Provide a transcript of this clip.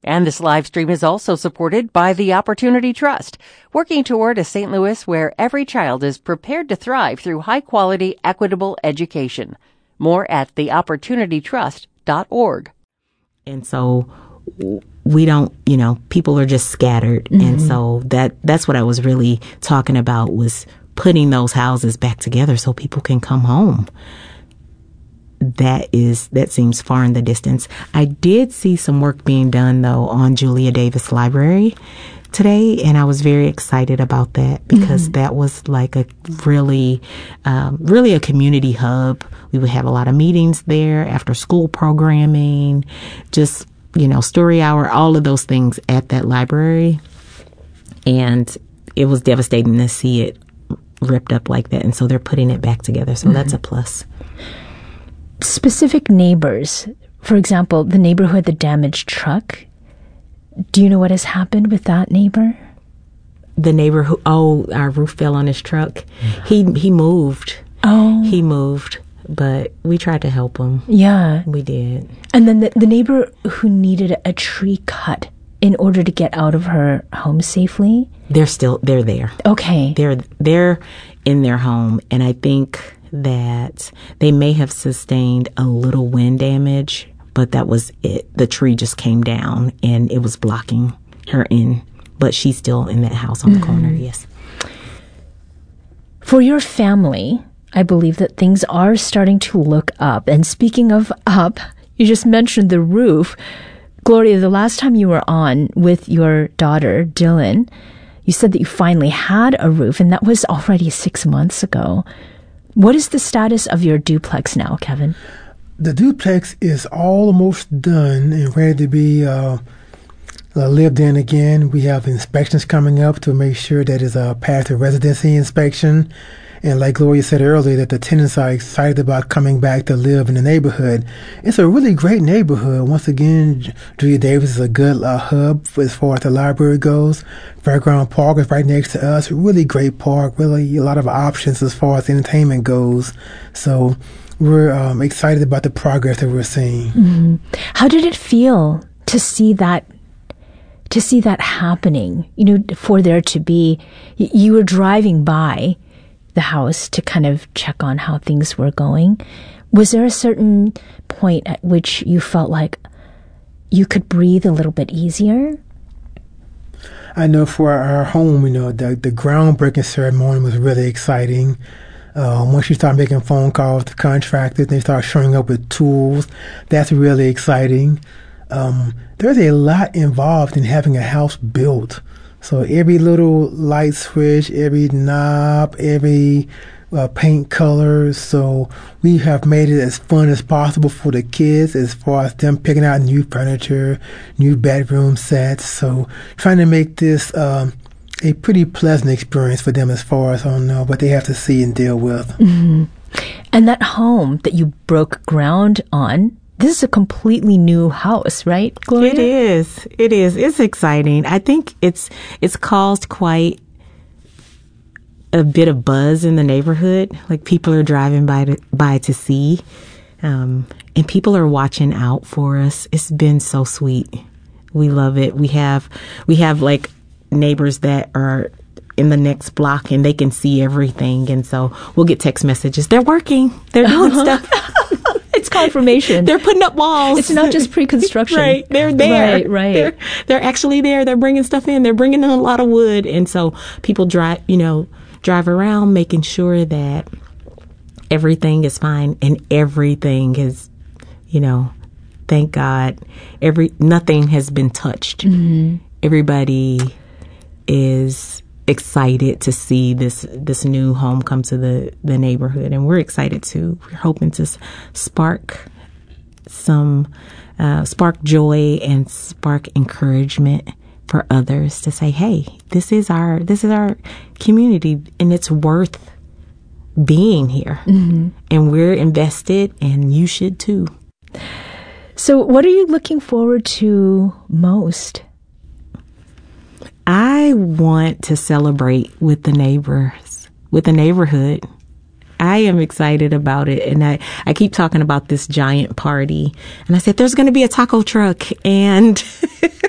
And this live stream is also supported by the Opportunity Trust, working toward a St. Louis where every child is prepared to thrive through high-quality, equitable education. More at theopportunitytrust.org. And so we don't, people are just scattered. Mm-hmm. And so that's what I was really talking about, was putting those houses back together so people can come home. That seems far in the distance. I did see some work being done, though, on Julia Davis Library today, and I was very excited about that because that was like a really a community hub. We would have a lot of meetings there, after school programming, just, story hour, all of those things at that library. And it was devastating to see it ripped up like that. And so they're putting it back together. So that's a plus. Specific neighbors, for example, the neighbor who had the damaged truck. Do you know what has happened with that neighbor? The neighbor our roof fell on his truck. He moved. Oh. He moved, but we tried to help him. Yeah. We did. And then the neighbor who needed a tree cut in order to get out of her home safely? They're there. Okay. They're in their home, and I think that they may have sustained a little wind damage, but that was it. The tree just came down and it was blocking her in, but she's still in that house on the corner, yes. For your family, I believe that things are starting to look up. And speaking of up, you just mentioned the roof. Gloria, the last time you were on with your daughter, Dylan, you said that you finally had a roof, and that was already 6 months ago. What is the status of your duplex now, Kevin? The duplex is almost done and ready to be lived in again. We have inspections coming up to make sure that it's passed a residency inspection. And like Gloria said earlier, that the tenants are excited about coming back to live in the neighborhood. It's a really great neighborhood. Once again, Julia Davis is a good hub as far as the library goes. Fairground Park is right next to us. Really great park. Really a lot of options as far as entertainment goes. So we're excited about the progress that we're seeing. Mm-hmm. How did it feel to see that happening? For there to be, you were driving by the house to kind of check on how things were going. Was there a certain point at which you felt like you could breathe a little bit easier? I know for our home, the groundbreaking ceremony was really exciting. Once you start making phone calls to contractors, they start showing up with tools. That's really exciting. There's a lot involved in having a house built. So every little light switch, every knob, every paint color. So we have made it as fun as possible for the kids as far as them picking out new furniture, new bedroom sets. So trying to make this a pretty pleasant experience for them as far as what they have to see and deal with. Mm-hmm. And that home that you broke ground on, this is a completely new house, right, Gloria? It is. It's exciting. I think it's caused quite a bit of buzz in the neighborhood. Like, people are driving by to see, and people are watching out for us. It's been so sweet. We love it. We have like neighbors that are in the next block and they can see everything, and so we'll get text messages. They're working. They're doing stuff. It's confirmation. They're putting up walls. It's not just pre-construction. Right. They're there. Right. They're actually there. They're bringing stuff in. They're bringing in a lot of wood. And so people drive around making sure that everything is fine, and everything is, thank God, nothing has been touched. Mm-hmm. Everybody is excited to see this new home come to the neighborhood, and we're excited too. We're hoping to spark joy and spark encouragement for others to say, hey, this is our community, and it's worth being here. Mm-hmm. And we're invested, and you should too. So what are you looking forward to most? I want to celebrate with the neighbors, with the neighborhood. I am excited about it. And I keep talking about this giant party. And I said, there's going to be a taco truck. And